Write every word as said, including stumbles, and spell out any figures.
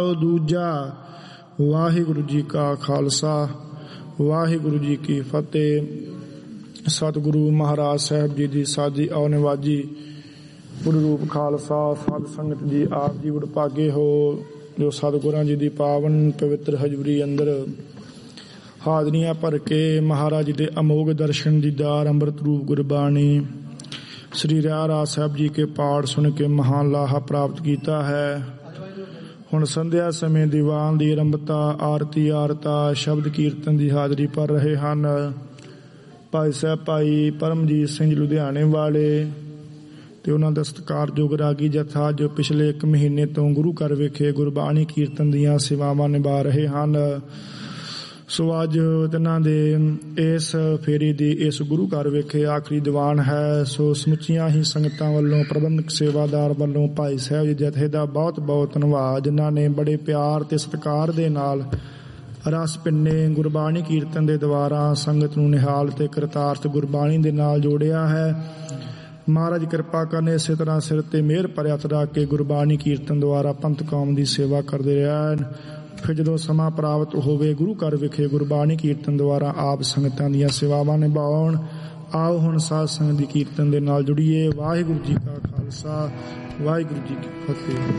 ਦੂਜਾ। ਵਾਹਿਗੁਰੂ ਜੀ ਕਾ ਖਾਲਸਾ ਵਾਹਿਗੁਰੂ ਜੀ ਕੀ ਫਤਿਹ। ਸਤਿਗੁਰੂ ਮਹਾਰਾਜ ਸਾਹਿਬ ਜੀ ਦੀ ਸਾਜੀ ਆਓ ਨਿਵਾਜੀ ਗੁਰੂ ਰੂਪ ਖਾਲਸਾ ਸਾਧ ਸੰਗਤ ਜੀ, ਆਪ ਜੀ ਵਡਭਾਗੇ ਹੋ ਜੋ ਸਤਿਗੁਰਾਂ ਜੀ ਦੀ ਪਾਵਨ ਪਵਿੱਤਰ ਹਜ਼ੂਰੀ ਅੰਦਰ ਹਾਜ਼ਰੀਆਂ ਭਰ ਕੇ ਮਹਾਰਾਜ ਜੀ ਦੇ ਅਮੋਘ ਦਰਸ਼ਨ ਦੀਦਾਰ ਅੰਮ੍ਰਿਤ ਰੂਪ ਗੁਰਬਾਣੀ ਸ੍ਰੀ ਰਹਿਰਾਸ ਸਾਹਿਬ ਜੀ ਕੇ ਪਾਠ ਸੁਣ ਕੇ ਮਹਾਨ ਲਾਹਾ ਪ੍ਰਾਪਤ ਕੀਤਾ ਹੈ। ਹੁਣ ਸੰਧਿਆ ਸਮੇਂ ਦੀਵਾਨ ਦੀ ਆਰੰਭਤਾ, ਆਰਤੀ ਆਰਤਾ, ਸ਼ਬਦ ਕੀਰਤਨ ਦੀ ਹਾਜ਼ਰੀ ਭਰ ਰਹੇ ਹਨ ਭਾਈ ਸਾਹਿਬ ਭਾਈ ਪਰਮਜੀਤ ਸਿੰਘ ਲੁਧਿਆਣੇ ਵਾਲੇ ਤੇ ਉਹਨਾਂ ਦਾ ਸਤਿਕਾਰਯੋਗ ਰਾਗੀ ਜਥਾ ਜੋ ਪਿਛਲੇ ਇੱਕ ਮਹੀਨੇ ਤੋਂ ਗੁਰੂ ਘਰ ਵਿਖੇ ਗੁਰਬਾਣੀ ਕੀਰਤਨ ਦੀਆਂ ਸੇਵਾਵਾਂ ਨਿਭਾ ਰਹੇ ਹਨ। ਸੋ ਅੱਜ ਇਹਨਾਂ ਦੇ ਇਸ ਫੇਰੀ ਦੀ ਇਸ ਗੁਰੂ ਘਰ ਵਿਖੇ ਆਖਰੀ ਦੀਵਾਨ ਹੈ। ਸੋ ਸਮੁੱਚੀਆਂ ਹੀ ਸੰਗਤਾਂ ਵੱਲੋਂ, ਪ੍ਰਬੰਧਕ ਸੇਵਾਦਾਰ ਵੱਲੋਂ ਭਾਈ ਸਾਹਿਬ ਜੀ ਜਥੇ ਦਾ ਬਹੁਤ ਬਹੁਤ ਧੰਨਵਾਦ, ਜਿਨ੍ਹਾਂ ਨੇ ਬੜੇ ਪਿਆਰ ਤੇ ਸਤਿਕਾਰ ਦੇ ਨਾਲ ਰਸ ਪਿੰਨੇ ਗੁਰਬਾਣੀ ਕੀਰਤਨ ਦੇ ਦੁਆਰਾ ਸੰਗਤ ਨੂੰ ਨਿਹਾਲ ਤੇ ਕਰਤਾਰਥ ਗੁਰਬਾਣੀ ਦੇ ਨਾਲ ਜੋੜਿਆ ਹੈ। ਮਹਾਰਾਜ ਕਿਰਪਾ ਕਰਨ ਇਸੇ ਤਰ੍ਹਾਂ ਸਿਰ ਤੇ ਮਿਹਰ ਭਰਿਆ ਹੱਥ ਰੱਖ ਕੇ ਗੁਰਬਾਣੀ ਕੀਰਤਨ ਦੁਆਰਾ ਪੰਥ ਕੌਮ ਦੀ ਸੇਵਾ ਕਰਦੇ ਰਹਿਣ। ਫਿਰ ਜਦੋਂ ਸਮਾਂ ਪ੍ਰਾਪਤ ਹੋਵੇ ਗੁਰੂ ਘਰ ਵਿਖੇ ਗੁਰਬਾਣੀ ਕੀਰਤਨ ਦੁਆਰਾ ਆਪ ਸੰਗਤਾਂ ਦੀਆਂ ਸੇਵਾਵਾਂ ਨਿਭਾਉਣ। ਆਓ ਹੁਣ ਸਾਧ ਸੰਗਤ ਦੀ ਕੀਰਤਨ ਦੇ ਨਾਲ ਜੁੜੀਏ। ਵਾਹਿਗੁਰੂ ਜੀ ਕਾ ਖਾਲਸਾ ਵਾਹਿਗੁਰੂ ਜੀ ਕੀ ਫਤਿਹ।